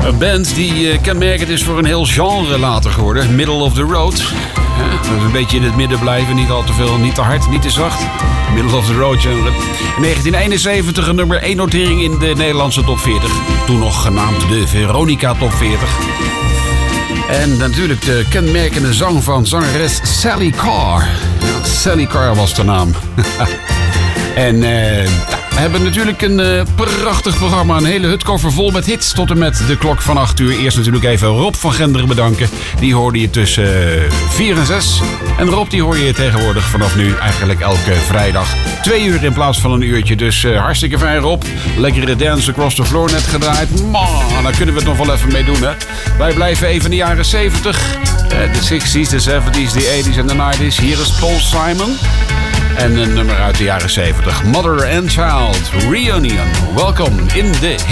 Een band die kenmerkend is voor een heel genre later geworden. Middle of the road. Ja, dat is een beetje in het midden blijven. Niet al te veel, niet te hard, niet te zacht. Middle of the road genre. In 1971 een nummer 1 notering in de Nederlandse top 40. Toen nog genaamd de Veronica top 40. En natuurlijk de kenmerkende zang van zangeres Sally Carr. Ja, Sally Carr was de naam. En we hebben natuurlijk een prachtig programma. Een hele hutkoffer vol met hits tot en met de klok van 8 uur. Eerst natuurlijk even Rob van Genderen bedanken. Die hoorde je tussen 4 en 6. En Rob die hoor je tegenwoordig vanaf nu eigenlijk elke vrijdag. 2 uur in plaats van een uurtje. Dus hartstikke fijn Rob. Lekkere Dance Across the Floor net gedraaid. Man, daar kunnen we het nog wel even mee doen hè. Wij blijven even in de jaren 70. De 60s, de 70s, de 80s en de 90s. Hier is Paul Simon. En een nummer uit de jaren 70. Mother and Child Reunion. Welkom in de